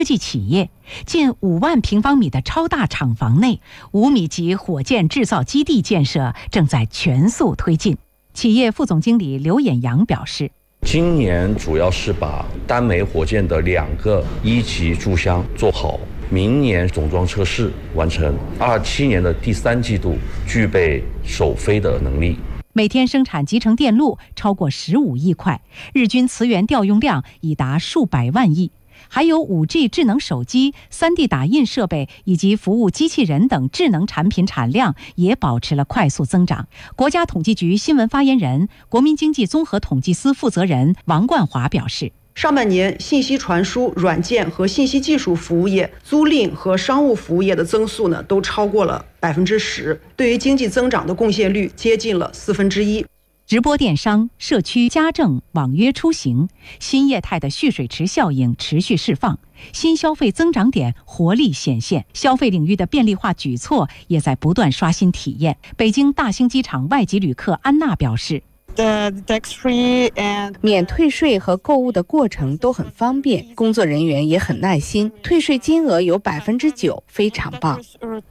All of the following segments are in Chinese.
科技企业。近5万平方米的超大厂房内，5米级火箭制造基地建设正在全速推进。企业副总经理刘衍阳表示， 今年主要是把单枚火箭的2个1级柱箱做好，明年总装测试完成，27年的第3季度具备首飞的能力。 每天生产集成电路超过15亿块，日均磁源调用量已达数百万亿。还有 5G 智能手机、3D 打印设备以及服务机器人等智能产品产量也保持了快速增长。国家统计局新闻发言人、国民经济综合统计司负责人王冠华表示， 上半年信息传输、软件和信息技术服务业、租赁和商务服务业的增速呢，都超过了10%，对于经济增长的贡献率接近了1/4。 直播电商、社区家政、网约出行，新业态的蓄水池效应持续释放，新消费增长点活力显现，消费领域的便利化举措也在不断刷新体验。北京大兴机场外籍旅客安娜表示， 免退税和购物的过程都很方便，工作人员也很耐心，退税金额有9%，非常棒。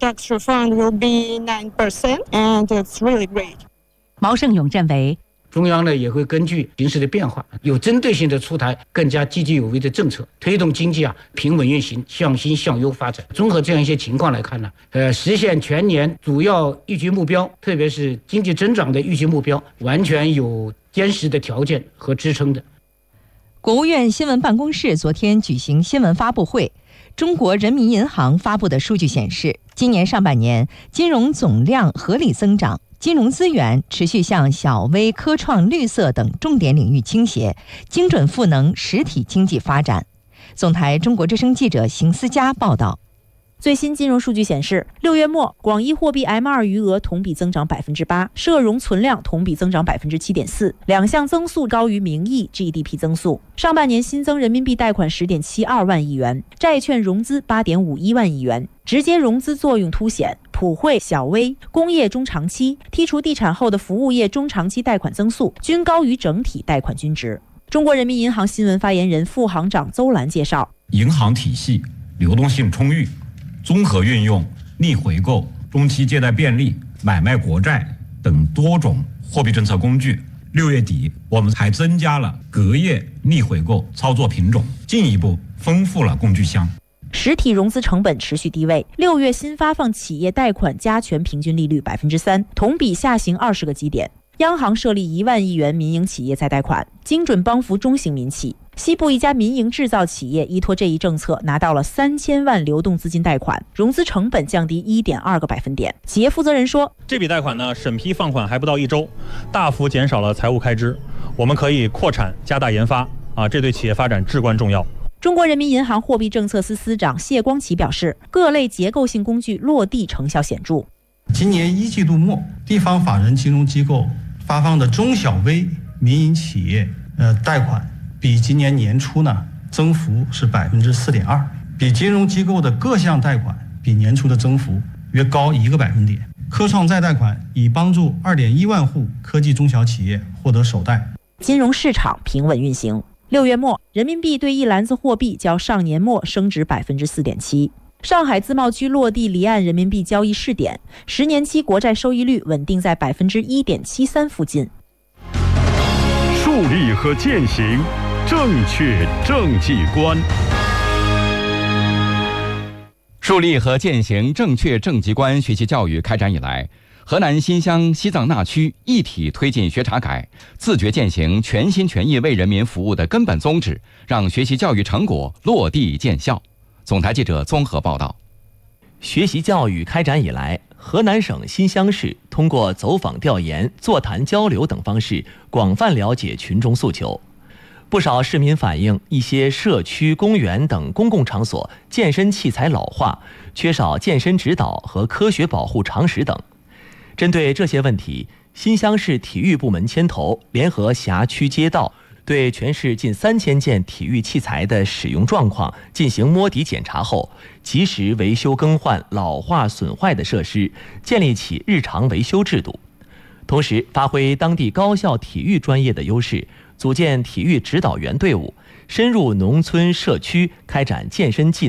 毛盛勇认为， 中央呢也会根据形势的变化，有针对性的出台更加积极有为的政策，推动经济平稳运行，向新向优发展。综合这样一些情况来看呢，实现全年主要预期目标，特别是经济增长的预期目标，完全有坚实的条件和支撑的。 国务院新闻办公室昨天举行新闻发布会，中国人民银行发布的数据显示，今年上半年金融总量合理增长，金融资源持续向小微、科创、绿色等重点领域倾斜，精准赋能实体经济发展。总台中国之声记者邢思佳报道。 最新金融数据显示，6月末广义货币 M2 余额同比增长8%，社融存量同比增长7.4%，两项增速高于名义 GDP 增速。上半年新增人民币贷款10.72万亿元，债券融资8.51万亿元，直接融资作用凸显。普惠、小微、工业中长期，剔除地产后的服务业中长期贷款增速均高于整体贷款均值。中国人民银行新闻发言人、副行长邹兰介绍， 银行体系流动性充裕，综合运用逆回购、中期借贷便利、买卖国债等多种货币政策工具。6月底，我们还增加了隔夜逆回购操作品种，进一步丰富了工具箱。 实体融资成本持续低位，6月新发放企业贷款加权平均利率3%，同比下行20个基点。央行设立1万亿元民营企业再贷款，精准帮扶中型民企。西部一家民营制造企业依托这一政策，拿到了3000万流动资金贷款，融资成本降低1.2个百分点。企业负责人说， 这笔贷款呢，审批放款还不到1周，大幅减少了财务开支，我们可以扩产加大研发这对企业发展至关重要。 中国人民银行货币政策司司长谢光奇表示，各类结构性工具落地成效显著。 今年1季度末，地方法人金融机构发放的中小微民营企业贷款比今年年初呢增幅是4.2%，比金融机构的各项贷款比年初的增幅约高1个百分点。科创再贷款已帮助2.1万户科技中小企业获得首贷。 金融市场平稳运行。6月末，人民币对一篮子货币较上年末升值4.7%。上海自贸区落地离岸人民币交易试点，10年期国债收益率稳定在1.73%附近。 树立和践行正确政绩观。 树立和践行正确政绩观学习教育开展以来，河南新乡西藏那区一体推进学查改，自觉践行全心全意为人民服务的根本宗旨，让学习教育成果落地见效。总台记者综合报道。 学习教育开展以来，河南省新乡市通过走访调研、座谈交流等方式，广泛了解群众诉求。不少市民反映，一些社区、公园等公共场所健身器材老化，缺少健身指导和科学保护常识等。针对这些问题，新乡市体育部门牵头，联合辖区街道，对全市近3000件体育器材的使用状况进行摸底检查后，及时维修更换老化损坏的设施，建立起日常维修制度。同时，发挥当地高校体育专业的优势，组建体育指导员队伍， 深入农村社区开展健身技